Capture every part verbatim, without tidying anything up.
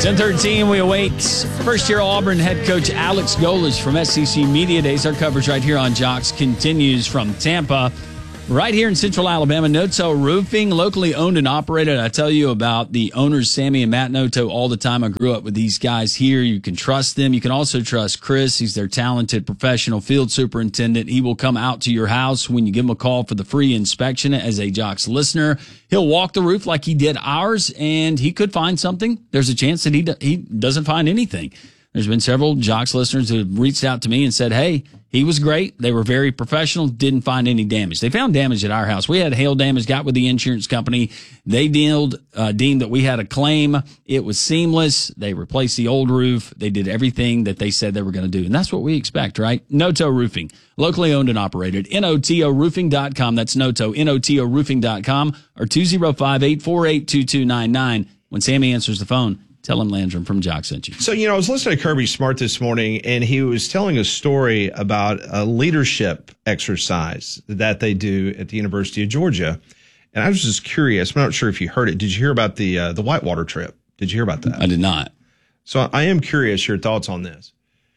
ten thirteen, we await first-year Auburn head coach Alex Golesh from S E C Media Days. Our coverage right here on Jocks continues from Tampa. Right here in Central Alabama, Noto Roofing, locally owned and operated. I tell you about the owners, Sammy and Matt Noto, all the time. I grew up with these guys here. You can trust them. You can also trust Chris. He's their talented professional field superintendent. He will come out to your house when you give him a call for the free inspection as a Jocks listener. He'll walk the roof like he did ours, and he could find something. There's a chance that he do, he doesn't find anything. There's been several Jocks listeners who have reached out to me and said, hey, he was great. They were very professional, didn't find any damage. They found damage at our house. We had hail damage, got with the insurance company. They deemed, uh, deemed that we had a claim. It was seamless. They replaced the old roof. They did everything that they said they were going to do. And that's what we expect, right? Noto Roofing, locally owned and operated. N O T O roofing dot com. That's Noto, N O T O roofing dot com, or two oh five, eight four eight, two two nine nine. When Sammy answers the phone, tell him Landrum from Jock sent you. So, you know, I was listening to Kirby Smart this morning, and he was telling a story about a leadership exercise that they do at the University of Georgia. And I was just curious. I'm not sure if you heard it. Did you hear about the uh, the whitewater trip? Did you hear about that? I did not. So I am curious your thoughts on this.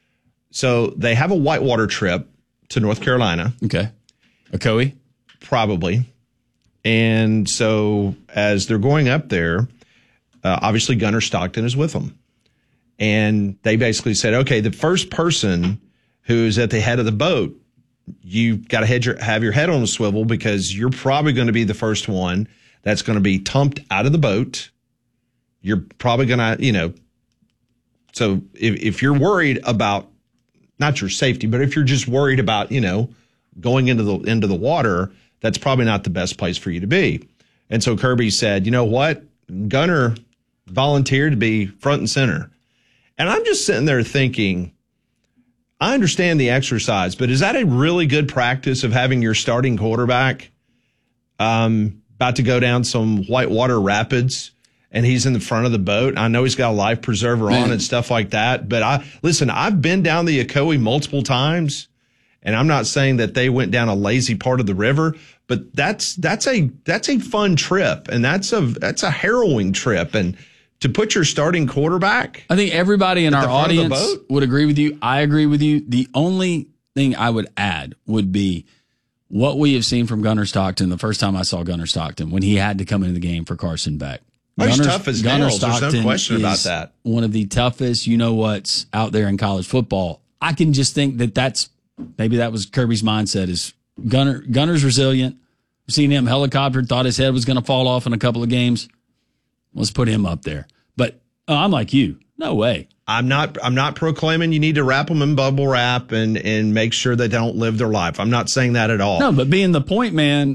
So they have a whitewater trip to North Carolina. Okay. Ocoee? Probably. And so as they're going up there, Uh, obviously, Gunnar Stockton is with them. And they basically said, okay, the first person who's at the head of the boat, you've got to head your, have your head on a swivel because you're probably going to be the first one that's going to be tumped out of the boat. You're probably going to, you know, so if, if you're worried about not your safety, but if you're just worried about, you know, going into the into the water, that's probably not the best place for you to be. And so Kirby said, you know what? Gunnar volunteered to be front and center. And I'm just sitting there thinking, I understand the exercise, but is that a really good practice of having your starting quarterback um, about to go down some whitewater rapids and he's in the front of the boat? I know he's got a life preserver Man. on and stuff like that. But I listen, I've been down the Ocoee multiple times, and I'm not saying that they went down a lazy part of the river, but that's that's a that's a fun trip, and that's a that's a harrowing trip. And to put your starting quarterback, I think everybody in our audience would agree with you. I agree with you. The only thing I would add would be what we have seen from Gunnar Stockton the first time I saw Gunnar Stockton when he had to come into the game for Carson Beck. Oh, he's tough as nails. There's no question about that. One of the toughest, you know what's out there in college football. I can just think that that's maybe that was Kirby's mindset is Gunnar. Gunnar's resilient. We've seen him helicopter, thought his head was going to fall off in a couple of games. Let's put him up there. But oh, I'm like you. No way. I'm not I'm not proclaiming you need to wrap them in bubble wrap and, and make sure they don't live their life. I'm not saying that at all. No, but being the point man,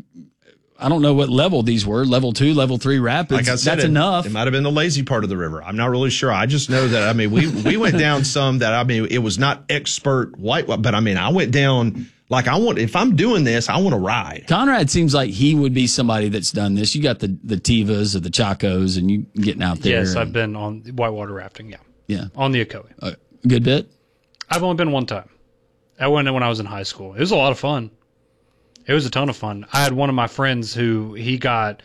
I don't know what level these were, level two, level three rapids. Like I said, that's it, enough. It might have been the lazy part of the river. I'm not really sure. I just know that, I mean, we, we went down some that, I mean, it was not expert white, but I mean, I went down like I want, if I'm doing this, I want to ride. Conrad seems like he would be somebody that's done this. You got the, the Tivas or the Chacos and you getting out there. Yes, and, I've been on whitewater rafting, yeah. Yeah. On the Ocoee. A good bit? I've only been one time. I went when I was in high school. It was a lot of fun. It was a ton of fun. I had one of my friends who he got,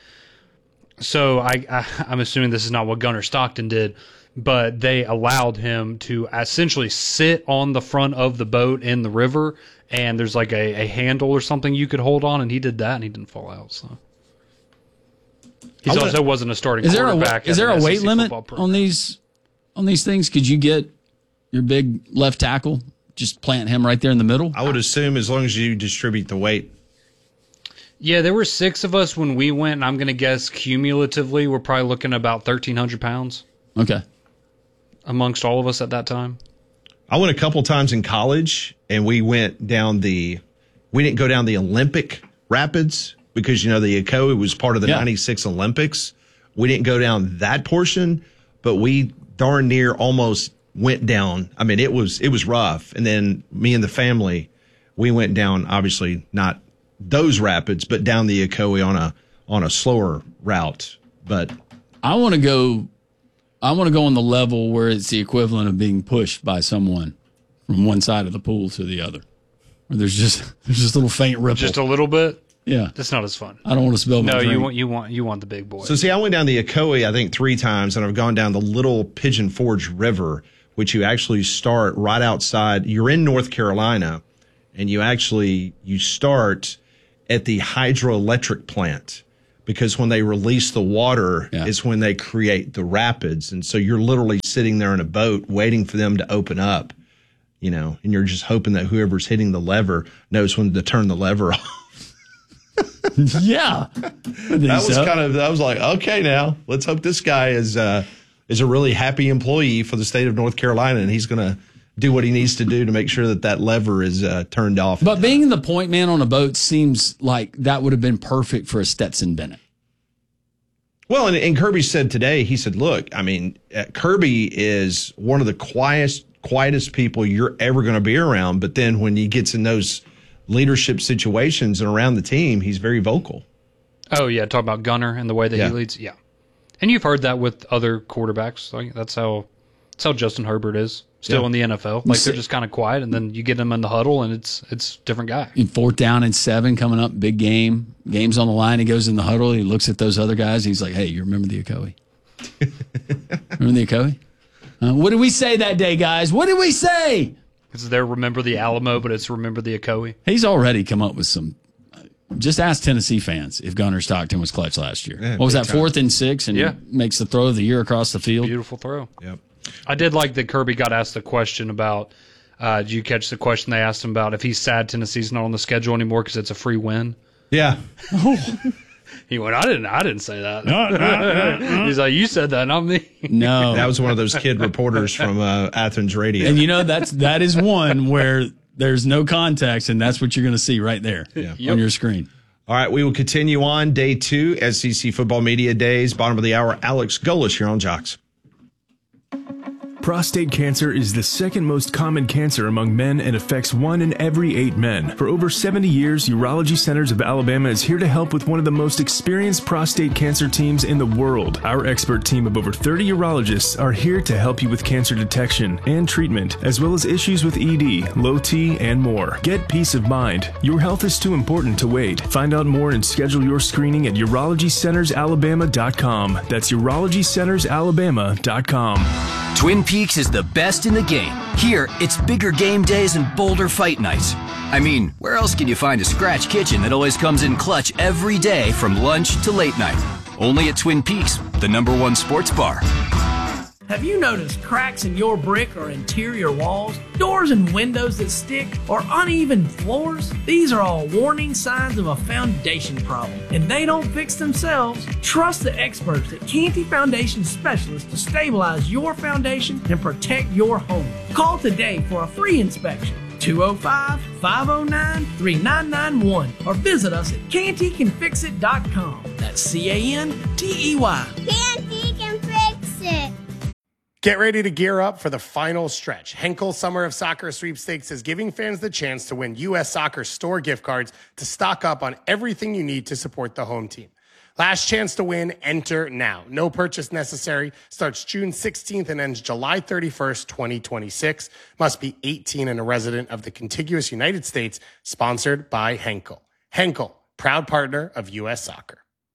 so I, I, I'm assuming this is not what Gunnar Stockton did, but they allowed him to essentially sit on the front of the boat in the river, and there's like a, a handle or something you could hold on, and he did that, and he didn't fall out. So he also wanna, wasn't a starting is there quarterback. A, is there a weight S E C limit on these on these things? Could you get your big left tackle, just plant him right there in the middle? I would assume as long as you distribute the weight. Yeah, there were six of us when we went, and I'm going to guess cumulatively we're probably looking at about thirteen hundred pounds. Okay. Amongst all of us at that time. I went a couple times in college, and we went down the, we didn't go down the Olympic rapids because, you know, the Ocoee was part of the yeah. ninety-six Olympics. We didn't go down that portion, but we darn near almost went down. I mean, it was, it was rough. And then me and the family, we went down, obviously not those rapids, but down the Ocoee on a, on a slower route. But I want to go, I want to go on the level where it's the equivalent of being pushed by someone from one side of the pool to the other. Where there's just, there's just a little faint ripple. Just a little bit? Yeah. That's not as fun. I don't want to spill my No, drink. you want you want you want the big boy. So see, I went down the Ocoee, I think three times, and I've gone down the Little Pigeon Forge River, which you actually start right outside. You're in North Carolina, and you actually you start at the hydroelectric plant, because when they release the water Yeah. is when they create the rapids, and so you're literally sitting there in a boat waiting for them to open up, you know, and you're just hoping that whoever's hitting the lever knows when to turn the lever off. Yeah. That was kind of, I was like, okay, now let's hope this guy is uh, is a really happy employee for the state of North Carolina, and he's going to do what he needs to do to make sure that that lever is uh, turned off. But being the point man on a boat seems like that would have been perfect for a Stetson Bennett. Well, and, and Kirby said today, he said, look, I mean, uh, Kirby is one of the quietest, quietest people you're ever going to be around. But then when he gets in those leadership situations and around the team, he's very vocal. Oh, yeah. Talk about Gunner and the way that Yeah. he leads. Yeah. And you've heard that with other quarterbacks. Like that's how that's how Justin Herbert is still Yeah. in the N F L. Like they're just kind of quiet, and then you get them in the huddle, and it's it's a different guy. In fourth down and seven coming up, big game. Game's on the line. He goes in the huddle. He looks at those other guys. He's like, hey, you remember the Ocoee? Remember the Ocoee? Uh, what did we say that day, guys? What did we say? It's there. Remember the Alamo, but it's remember the Ocoee. He's already come up with some. Just ask Tennessee fans if Gunner Stockton was clutch last year. Yeah, what was big that, time. fourth and six, and Yeah. makes the throw of the year across the field? Beautiful throw. Yep. I did like that Kirby got asked the question about. Uh, did you catch the question they asked him about if he's sad Tennessee's not on the schedule anymore because it's a free win? Yeah. He went, I didn't. I didn't say that. He's like, you said that, not me. No. That was one of those kid reporters from uh, Athens Radio. And you know, that's that is one where there's no context, and that's what you're going to see right there Yeah. on your screen. All right, we will continue on day two, S E C Football Media Days. Bottom of the hour, Alex Golesh here on Jocks. Prostate cancer is the second most common cancer among men and affects one in every eight men. For over seventy years, Urology Centers of Alabama is here to help with one of the most experienced prostate cancer teams in the world. Our expert team of over thirty urologists are here to help you with cancer detection and treatment, as well as issues with E D, low T, and more. Get peace of mind. Your health is too important to wait. Find out more and schedule your screening at urology centers alabama dot com. That's urology centers alabama dot com. Twin Peaks is the best in the game. Here, it's bigger game days and bolder fight nights. I mean, where else can you find a scratch kitchen that always comes in clutch every day from lunch to late night? Only at Twin Peaks, the number one sports bar. Have you noticed cracks in your brick or interior walls, doors and windows that stick, or uneven floors? These are all warning signs of a foundation problem, and they don't fix themselves. Trust the experts at Canty Foundation Specialists to stabilize your foundation and protect your home. Call today for a free inspection. two oh five, five oh nine, three nine nine one or visit us at canty can fix it dot com. That's C A N T E Y. Canty can fix it. Get ready to gear up for the final stretch. Henkel Summer of Soccer Sweepstakes is giving fans the chance to win U S Soccer store gift cards to stock up on everything you need to support the home team. Last chance to win, enter now. No purchase necessary. Starts June sixteenth and ends July thirty-first, twenty twenty-six. Must be eighteen and a resident of the contiguous United States. Sponsored by Henkel. Henkel, proud partner of U S Soccer.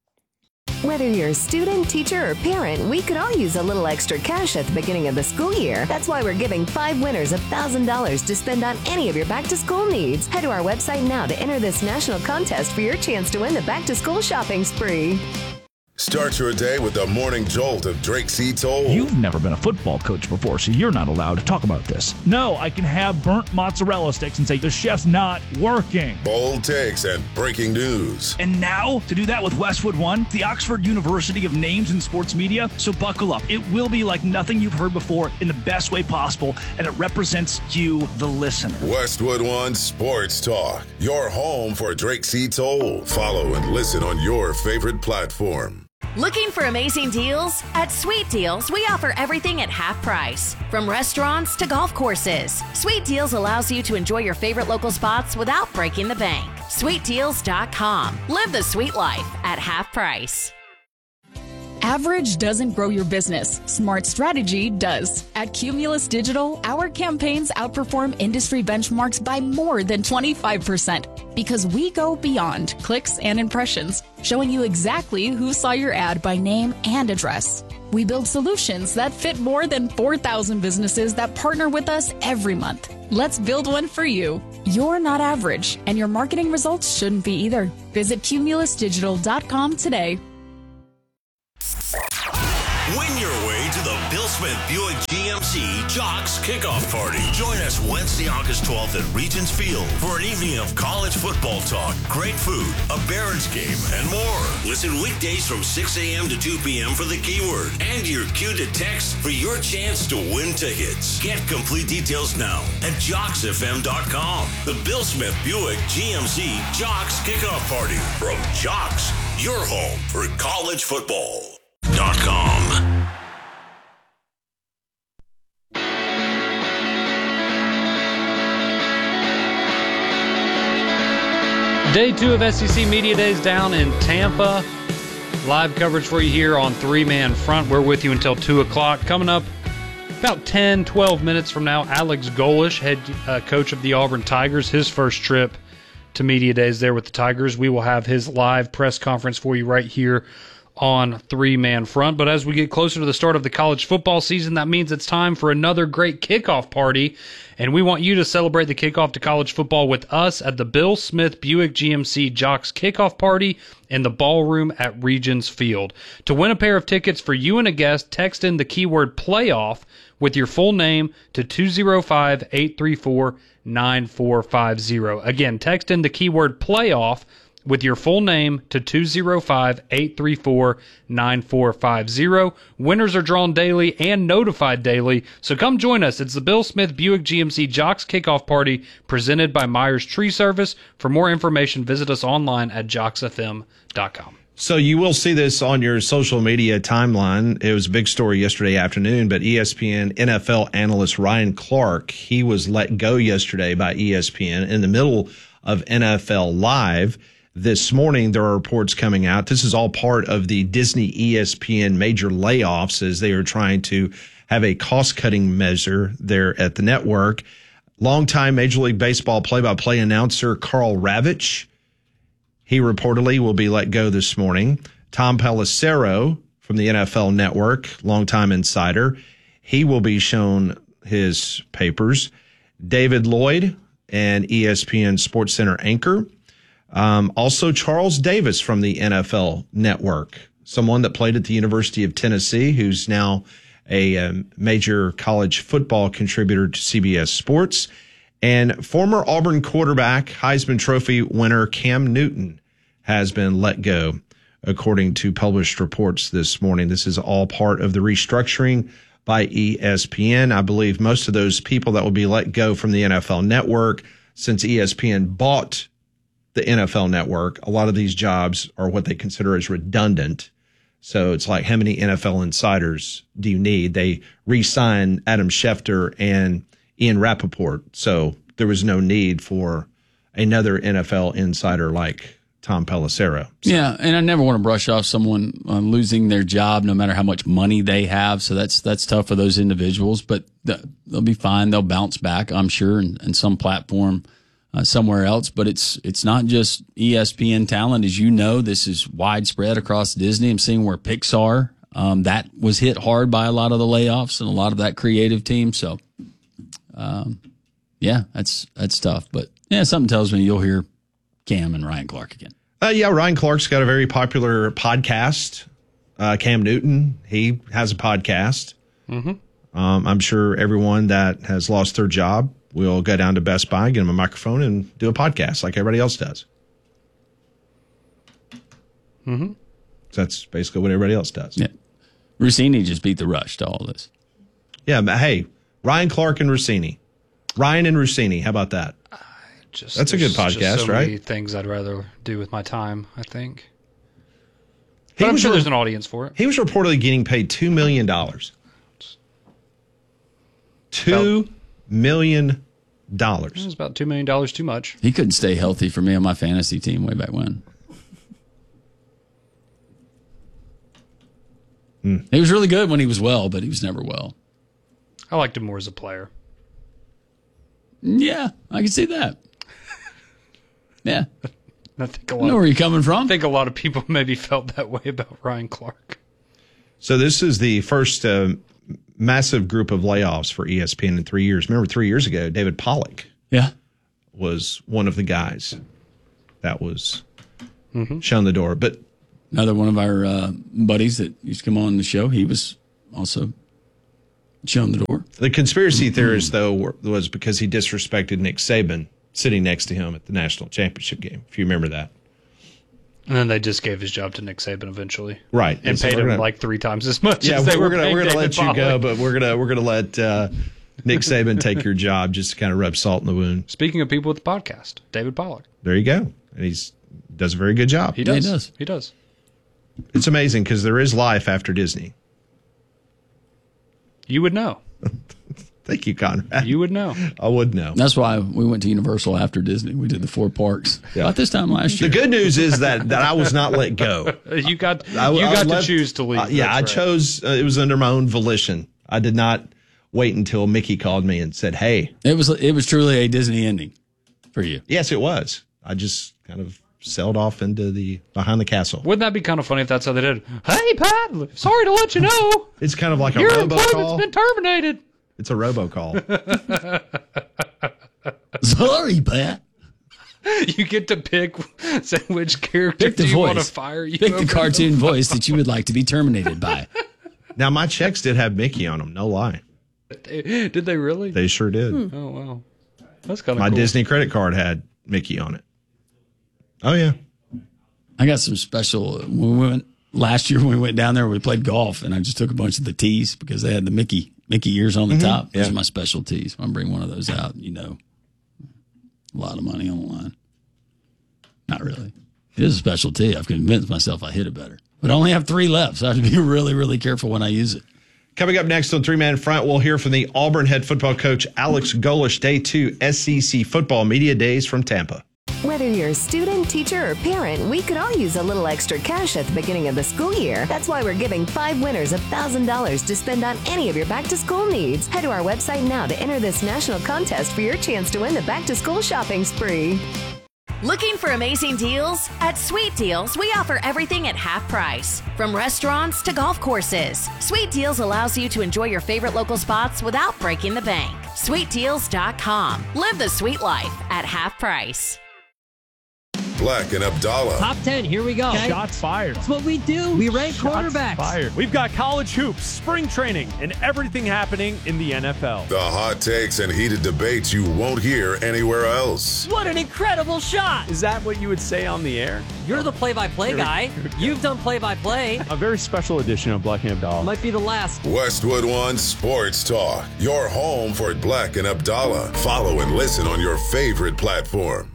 Whether you're a student, teacher, or parent, we could all use a little extra cash at the beginning of the school year. That's why we're giving five winners one thousand dollars to spend on any of your back-to-school needs. Head to our website now to enter this national contest for your chance to win the back-to-school shopping spree. Start your day with the morning jolt of Drake C. Toll. You've never been a football coach before, so you're not allowed to talk about this. No, I can have burnt mozzarella sticks and say the chef's not working. Bold takes and breaking news. And now, to do that with Westwood One, the Oxford University of Names in Sports Media. So buckle up. It will be like nothing you've heard before in the best way possible, and it represents you, the listener. Westwood One Sports Talk, your home for Drake C. Toll. Follow and listen on your favorite platform. Looking for amazing deals? At Sweet Deals, we offer everything at half price. From restaurants to golf courses, Sweet Deals allows you to enjoy your favorite local spots without breaking the bank. sweet deals dot com. Live the sweet life at half price. Average doesn't grow your business. Smart strategy does. At Cumulus Digital, our campaigns outperform industry benchmarks by more than twenty-five percent. Because we go beyond clicks and impressions, showing you exactly who saw your ad by name and address. We build solutions that fit more than four thousand businesses that partner with us every month. Let's build one for you. You're not average, and your marketing results shouldn't be either. Visit cumulus digital dot com today. Win your way to the Bill Smith Buick G M C Jocks Kickoff Party. Join us Wednesday, August twelfth at Regents Field for an evening of college football talk, great food, a Barons game, and more. Listen weekdays from six a.m. to two p.m. for the keyword and your cue to text for your chance to win tickets. Get complete details now at jocks f m dot com. The Bill Smith Buick G M C Jocks Kickoff Party from Jocks, your home for college football. Dot com. Day two of S E C Media Days down in Tampa. Live coverage for you here on Three Man Front. We're with you until two o'clock. Coming up about ten, twelve minutes from now, Alex Golesh, head uh, coach of the Auburn Tigers, his first trip to Media Days there with the Tigers. We will have his live press conference for you right here on Three Man Front. But as we get closer to the start of the college football season, that means it's time for another great kickoff party. And we want you to celebrate the kickoff to college football with us at the Bill Smith Buick G M C Jocks Kickoff Party in the ballroom at Regents Field. To win a pair of tickets for you and a guest, text in the keyword playoff with your full name to two oh five, eight three four, nine four five oh. Again, text in the keyword playoff with your full name to two oh five, eight three four, nine four five oh. Winners are drawn daily and notified daily, so come join us. It's the Bill Smith Buick G M C Jocks Kickoff Party presented by Myers Tree Service. For more information, visit us online at jocks f m dot com. So you will see this on your social media timeline. It was a big story yesterday afternoon, but E S P N N F L analyst Ryan Clark, he was let go yesterday by E S P N in the middle of N F L Live. This morning, there are reports coming out. This is all part of the Disney E S P N major layoffs as they are trying to have a cost-cutting measure there at the network. Longtime Major League Baseball play-by-play announcer Carl Ravitch, he reportedly will be let go this morning. Tom Pelissero from the N F L Network, longtime insider, he will be shown his papers. David Lloyd, an E S P N SportsCenter anchor. Um, also, Charles Davis from the N F L Network, someone that played at the University of Tennessee, who's now a um, major college football contributor to C B S Sports. And former Auburn quarterback, Heisman Trophy winner Cam Newton has been let go, according to published reports this morning. This is all part of the restructuring by E S P N. I believe most of those people that will be let go from the N F L Network, since E S P N bought the N F L Network, a lot of these jobs are what they consider as redundant. So it's like, how many N F L insiders do you need? They re-signed Adam Schefter and Ian Rappaport. So there was no need for another N F L insider like Tom Pelissero. So. Yeah, and I never want to brush off someone uh, losing their job, no matter how much money they have. So that's that's tough for those individuals, but th- they'll be fine. They'll bounce back, I'm sure, in, in some platform uh, somewhere else. But it's it's not just E S P N talent, as you know. This is widespread across Disney. I'm seeing where Pixar um, that was hit hard by a lot of the layoffs and a lot of that creative team. So, um, yeah, that's that's tough. But yeah, something tells me you'll hear Cam and Ryan Clark again. Uh, yeah, Ryan Clark's got a very popular podcast. Uh, Cam Newton, he has a podcast. Mm-hmm. Um, I'm sure everyone that has lost their job will go down to Best Buy, get them a microphone, and do a podcast like everybody else does. Mm-hmm. So that's basically what everybody else does. Yeah. Rossini just beat the rush to all this. Yeah, but hey, Ryan Clark and Rossini. Ryan and Rossini, how about that? Just, That's a good podcast, just so right? Many things I'd rather do with my time, I think. He But I'm was sure re- there's an audience for it. He was reportedly getting paid two million dollars. Two million dollars. It's about two million dollars too much. He couldn't stay healthy for me on my fantasy team way back when. Hmm. He was really good when he was well, but he was never well. I liked him more as a player. Yeah, I can see that. Yeah. I think a I lot know where you're coming from. I think a lot of people maybe felt that way about Ryan Clark. So this is the first uh, massive group of layoffs for E S P N in three years. Remember, three years ago, David Pollack yeah. was one of the guys that was mm-hmm. shown the door. But another one of our uh, buddies that used to come on the show, he was also shown the door. The conspiracy theorist, though, was because he disrespected Nick Saban sitting next to him at the national championship game, if you remember that. And then they just gave his job to Nick Saban eventually, right? And, and so paid him gonna, like three times as much. Yeah, as they we're were gonna we're gonna David let Pollack. you go, but we're gonna we're gonna let uh, Nick Saban take your job just to kind of rub salt in the wound. Speaking of people with the podcast, David Pollack. There you go, and he's does a very good job. He does. Yeah, he does. He does. It's amazing because there is life after Disney. You would know. Thank you, Conrad. You would know. I would know. That's why we went to Universal after Disney. We did the four parks. Yeah. About this time last year. The good news is that, that I was not let go. You got I, you I got to left, choose to leave. Uh, yeah, I right. chose. Uh, it was under my own volition. I did not wait until Mickey called me and said, "Hey." It was it was truly a Disney ending for you. Yes, it was. I just kind of sailed off into the behind the castle. Wouldn't that be kind of funny if that's how they did? Hey, Pat, sorry to let you know. It's kind of like a your robocall. employment's been terminated. It's a robocall. Sorry, Pat. You get to pick which character pick the do you voice. want to fire. You pick the cartoon voice that you would like to be terminated by. Now, my checks did have Mickey on them. No lie. Did they really? They sure did. Hmm. Oh, wow. That's kind of My cool. Disney credit card had Mickey on it. Oh, yeah. I got some special. When we went last year, when we went down there, we played golf, and I just took a bunch of the tees because they had the Mickey Mickey ears on the Mm-hmm. top. Those Yeah. are my special tees. I'll bring one of those out. You know, a lot of money on the line. Not really. It is a special tee. I've convinced myself I hit it better, but I only have three left, so I have to be really, really careful when I use it. Coming up next on Three Man Front, we'll hear from the Auburn head football coach Alex Golesh. Day two S E C football media days from Tampa. Whether you're a student, teacher, or parent, we could all use a little extra cash at the beginning of the school year. That's why we're giving five winners one thousand dollars to spend on any of your back-to-school needs. Head to our website now to enter this national contest for your chance to win the back-to-school shopping spree. Looking for amazing deals? At Sweet Deals, we offer everything at half price. From restaurants to golf courses, Sweet Deals allows you to enjoy your favorite local spots without breaking the bank. sweet deals dot com. Live the sweet life at half price. Black and Abdallah. Top ten, here we go. Okay. Shots fired. That's what we do. We rank Shots quarterbacks. fired. We've got college hoops, spring training, and everything happening in the N F L. The hot takes and heated debates you won't hear anywhere else. What an incredible shot. Is that what you would say on the air? You're the play-by-play Here we- guy. here we go. You've done play-by-play. A very special edition of Black and Abdallah. Might be the last. Westwood One Sports Talk, your home for Black and Abdallah. Follow and listen on your favorite platform.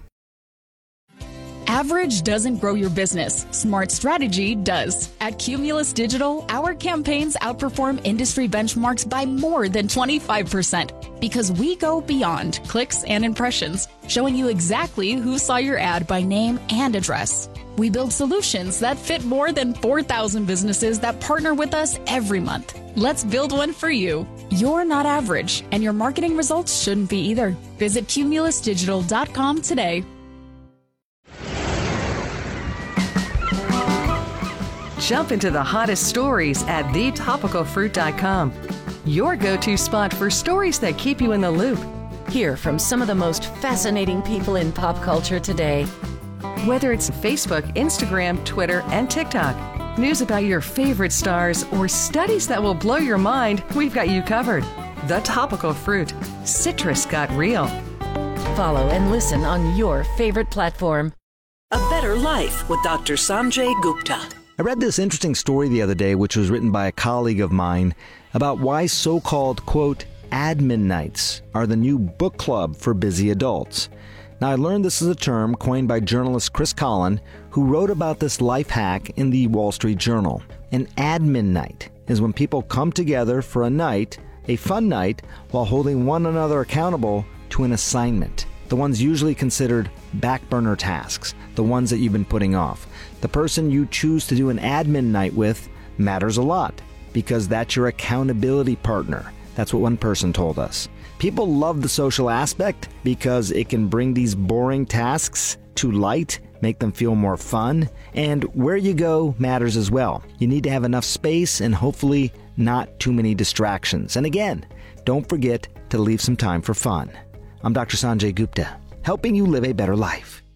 Average doesn't grow your business. Smart strategy does. At Cumulus Digital, our campaigns outperform industry benchmarks by more than twenty-five percent because we go beyond clicks and impressions, showing you exactly who saw your ad by name and address. We build solutions that fit more than four thousand businesses that partner with us every month. Let's build one for you. You're not average, and your marketing results shouldn't be either. Visit cumulus digital dot com today. Jump into the hottest stories at the topical fruit dot com. Your go-to spot for stories that keep you in the loop. Hear from some of the most fascinating people in pop culture today. Whether it's Facebook, Instagram, Twitter, and TikTok, news about your favorite stars, or studies that will blow your mind, we've got you covered. The Topical Fruit. Citrus got real. Follow and listen on your favorite platform. A Better Life with Doctor Sanjay Gupta. I read this interesting story the other day, which was written by a colleague of mine, about why so-called, quote, admin nights are the new book club for busy adults. Now, I learned this is a term coined by journalist Chris Collin, who wrote about this life hack in the Wall Street Journal. An admin night is when people come together for a night, a fun night, while holding one another accountable to an assignment. The ones usually considered back burner tasks, the ones that you've been putting off. The person you choose to do an admin night with matters a lot because that's your accountability partner. That's what one person told us. People love the social aspect because it can bring these boring tasks too light make them feel more fun, and where you go matters as well. You need to have enough space and hopefully not too many distractions. And again, don't forget to leave some time for fun. I'm Doctor Sanjay Gupta, helping you live a better life.